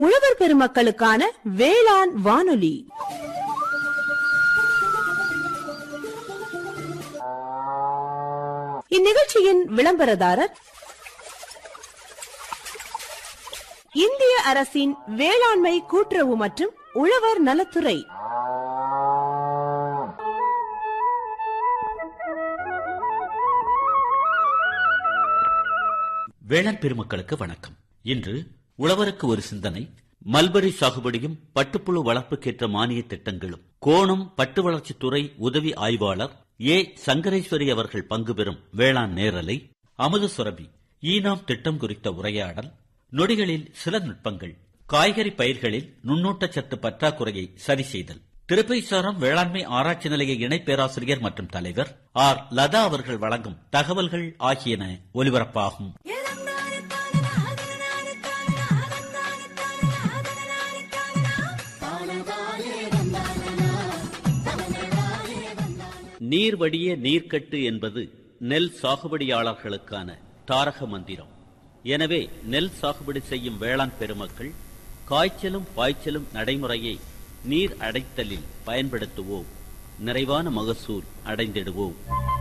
உழவர் பெருமக்களுக்கான வேளாண் வானொலி. இந்நிகழ்ச்சியின் விளம்பரதாரர் இந்திய அரசின் வேளாண்மை கூட்டுறவு மற்றும் உழவர் நலத்துறை. வேளாண் பெருமக்களுக்கு வணக்கம். இன்று உழவருக்கு ஒரு சிந்தனை, மல்பரி சாகுபடியும் பட்டுப்புழு வளர்ப்புக்கேற்ற மானிய திட்டங்களும். கோணம் பட்டு வளர்ச்சித்துறை உதவி ஆய்வாளர் ஏ. சங்கரேஸ்வரி அவர்கள் பங்கு பெறும் வேளாண் நேரலை. அமுது சுரபி ஈனாம் திட்டம் குறித்த உரையாடல். நொடிகளில் சில நுட்பங்கள். காய்கறி பயிர்களில் நுண்ணூட்டச்சத்து பற்றாக்குறையை சரி செய்தல். திருப்பைசாரம் வேளாண்மை ஆராய்ச்சி நிலைய இணை பேராசிரியர் மற்றும் தலைவர் ஆர். லதா அவர்கள் வழங்கும் தகவல்கள் ஆகியன ஒலிபரப்பாகும். நீர் வடிய நீர்க்கட்டு என்பது நெல் சாகுபடியாளர்களுக்கான தாரக மந்திரம். எனவே நெல் சாகுபடி செய்யும் வேளாண் பெருமக்கள் காய்ச்சலும் பாய்ச்சலும் நடைமுறையை நீர் அடைத்தலில் பயன்படுத்துவோம். நிறைவான மகசூல் அடைந்திடுவோம்.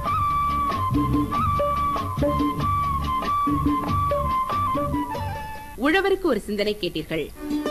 உழவருக்கு ஒரு சிந்தனை கேட்டீர்கள்.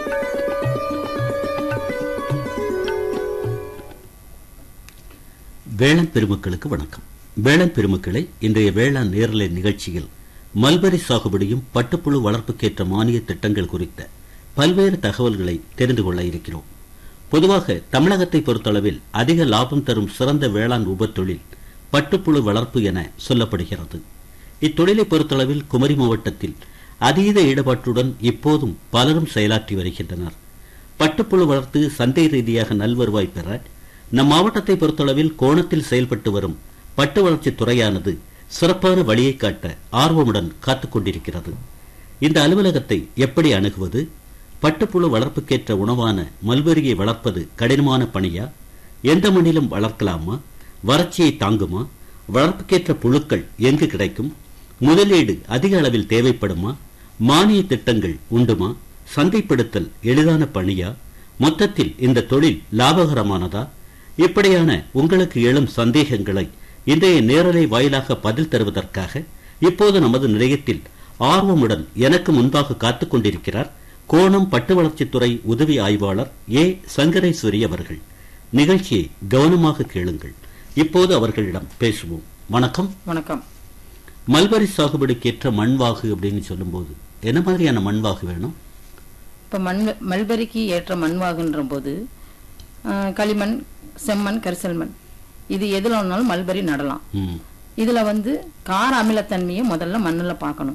வேளாண் பெருமக்களுக்கு வணக்கம். வேளாண் பெருமக்களை, இன்றைய வேளாண் நேரலை நிகழ்ச்சியில் மல்பரி சாகுபடியும் பட்டுப்புழு வளர்ப்புக்கேற்ற மானிய திட்டங்கள் குறித்த பல்வேறு தகவல்களை தெரிந்து கொள்ள இருக்கிறோம். பொதுவாக தமிழகத்தை பொறுத்தளவில் அதிக லாபம் தரும் சிறந்த வேளாண் உபத்தொழில் பட்டுப்புழு வளர்ப்பு என சொல்லப்படுகிறது. இத்தொழிலை பொறுத்தளவில் குமரி மாவட்டத்தில் அதீத ஈடுபாட்டுடன் இப்போதும் பலரும் செயலாற்றி வருகின்றனர். பட்டுப்புழு வளர்த்து சந்தை ரீதியாக நல்வருவாய் பெற நம் மாவட்டத்தை பொறுத்தளவில் கோணத்தில் செயல்பட்டு வரும் பட்டு வளர்ச்சி துறையானது சிறப்பான வழியை காட்ட ஆர்வமுடன் காத்துக் கொண்டிருக்கிறது. இந்த அலுவலகத்தை எப்படி அணுகுவது? பட்டுப்புழு வளர்ப்புக்கேற்ற உணவான மல்பரியை வளர்ப்பது கடினமான பணியா? எந்த மண்ணிலும் வளர்க்கலாமா? வறட்சியை தாங்குமா? வளர்ப்புக்கேற்ற புழுக்கள் எங்கு கிடைக்கும்? முதலீடு அதிக அளவில் தேவைப்படுமா? மானிய திட்டங்கள் உண்டுமா? சந்தைப்படுத்தல் எளிதான பணியா? மொத்தத்தில் இந்த தொழில் லாபகரமானதா? இப்படியான உங்களுக்கு எழும் சந்தேகங்களை இன்றைய நேரலை வாயிலாக பதில் தருவதற்காக இப்போது நமது நிலையத்தில் ஆர்வமுடன் எனக்கு முன்பாக காத்துக் கொண்டிருக்கிறார் கோணம் பட்டு வளர்ச்சித்துறை உதவி ஆய்வாளர் ஏ. சங்கரேஸ்வரி அவர்கள். நிகழ்ச்சியை கவனமாக கேளுங்கள். இப்போது அவர்களிடம் பேசுவோம். வணக்கம். வணக்கம். மல்பரி சாகுபடிக்கேற்ற மண்வாகு அப்படின்னு சொல்லும் போது என்ன மாதிரியான மண்வாகு வேணும்? இப்ப மல்பரிக்கு ஏற்ற மண்வாகுன்ற போது களிமண், செம்மண், கரிசல் மண், இது எதுல வேணாலும் மல்பரி நடலாம். இதுல கார அமிலத்தன்மையை முதல்ல மண்ணுல பார்க்கணும்.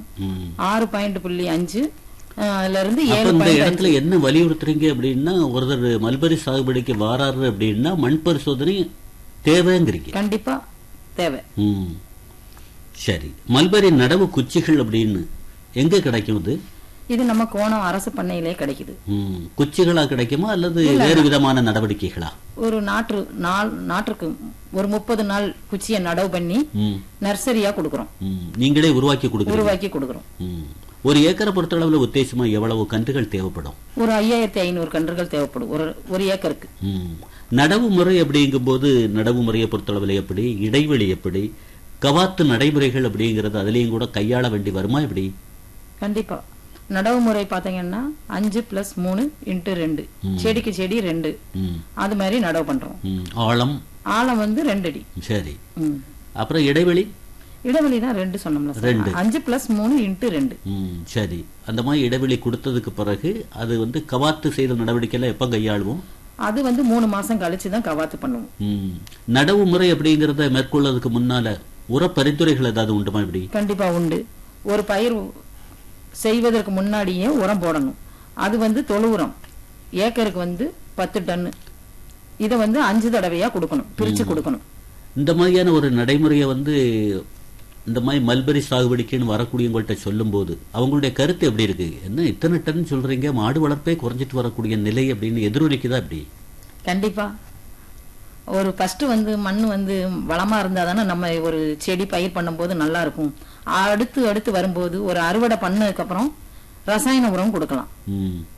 6.5 இருந்து 7. என்ன வலியுறுத்துறீங்க அப்படின்னா, ஒருத்தர் மல்பரி சாகுபடிக்கு வாராரு அப்படின்னா மண் பரிசோதனை தேவைங்கிறீங்க. கண்டிப்பா தேவை. சரி, மல்பரி நடவு குச்சிகள் அப்படின்னு எங்க கிடைக்கும்? இது நம்ம கோணம் அரசு பண்ணையிலே கிடைக்குது. குச்சிகளா கிடைக்குமா அல்லது வேறு விதமான நடவடிக்கைகளா? ஒரு நாற்றுக்கு ஒரு 30 நாள் குச்சியை நடவு பண்ணி நர்சரியா கொடுக்கறோம். நீங்களே உருவாக்கி கொடுக்கறோம். ஒரு ஏக்கரை பொறுத்தளவுல உத்தேசமா எவ்வளவு கன்றுகள் தேவைப்படும்? ஒரு 5500 கன்றுகள் தேவைப்படும் ஒரு ஏக்கருக்கு. நடவு முறை அப்படிங்கும் போது நடவு முறையை பொறுத்தளவுல எப்படி, இடைவெளி எப்படி, கவாத்து நடைமுறைகள் அப்படிங்கறது அதுலயும் கூட கையாள வேண்டி வருமா? எப்படி? கண்டிப்பா. நடவு முறை பாத்தீங்கன்னா 5+3 × 2, செடிக்கு செடி 2, அது மாதிரி நடவு பண்றோம். ஆழம் 2 அடி. சரி. அப்புறம் இடைவெளி தான் 2 சொன்னோம்ல. 5+3 × 2. சரி. அந்த மாதிரி இடைவெளி கொடுத்ததுக்கு பிறகு அது கவாத்து செய்த நடவடிக்கையில எப்ப கையாளுவோம்? அது 3 மாசம் கழிச்சுதான் கவாத்து பண்ணுவோம். நடவு முறை அப்படிங்கறத மேற்கொள்வதற்கு முன்னால உர பரிந்துரைகள் ஏதாவது உண்டுமா? இப்படி கண்டிப்பா உண்டு. ஒரு பயிர் செய்வதற்கு முன்னாடியே உரம் போடணும். அது தொழு உரம் ஏக்கருக்கு 10 டன். இதை 5 தடவையா கொடுக்கணும், பிரிச்சு கொடுக்கணும். இந்த மாதிரியான ஒரு நடைமுறையை இந்த மாதிரி மல்பரி சாகுபடிக்குன்னு வரக்கூடியவங்கள்ட்ட சொல்லும் போது அவங்களுடைய கருத்து எப்படி இருக்கு? என்ன இத்தனை டன் சொல்றீங்க, மாடு வளர்ப்பே குறைஞ்சிட்டு வரக்கூடிய நிலை அப்படின்னு எதிரொலிக்குதா? அப்படி கண்டிப்பா. ஒரு ஃபர்ஸ்ட் மண் வளமா இருந்தா தானே நம்ம ஒரு செடி பயிர் பண்ணும் போது நல்லா இருக்கும். அடுத்து வரும்போது ஒரு அறுவடை பண்ணதுக்கு அப்புறம் ரசாயன உரம் கொடுக்கலாம்.